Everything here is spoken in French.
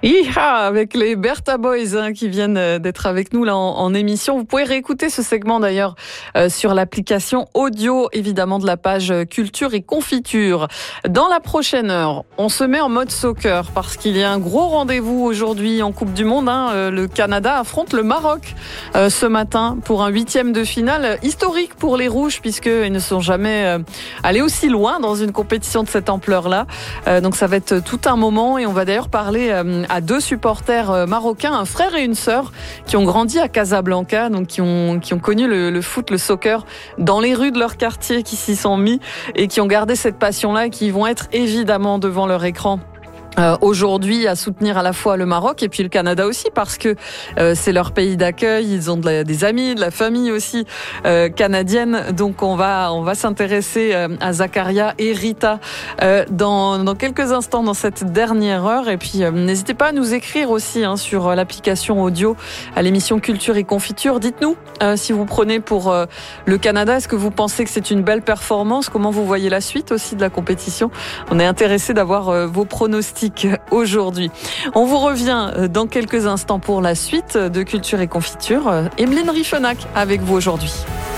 Iha, avec les Bertha Boys qui viennent d'être avec nous là en émission. Vous pouvez réécouter ce segment d'ailleurs sur l'application audio, évidemment, de la page Culture et Confiture. Dans la prochaine heure, on se met en mode soccer parce qu'il y a un gros rendez-vous aujourd'hui en Coupe du Monde. Le Canada affronte le Maroc ce matin pour un 8e de finale historique pour les Rouges puisqu'ils ne sont jamais allés aussi loin dans une compétition de cette ampleur-là. Donc ça va être tout un moment et on va d'ailleurs parler à deux supporters marocains, un frère et une sœur, qui ont grandi à Casablanca, donc qui ont connu le foot, le soccer dans les rues de leur quartier, qui s'y sont mis et qui ont gardé cette passion-là et qui vont être évidemment devant leur écran aujourd'hui à soutenir à la fois le Maroc et puis le Canada aussi parce que c'est leur pays d'accueil, ils ont des amis, de la famille aussi canadienne. Donc on va s'intéresser à Zakaria et Rita dans quelques instants dans cette dernière heure. Et puis n'hésitez pas à nous écrire aussi sur l'application audio à l'émission Culture et Confiture. Dites-nous si vous prenez pour le Canada, est-ce que vous pensez que c'est une belle performance? Comment vous voyez la suite aussi de la compétition? On est intéressé d'avoir vos pronostics aujourd'hui. On vous revient dans quelques instants pour la suite de Culture et Confiture. Emeline Riffenac avec vous aujourd'hui.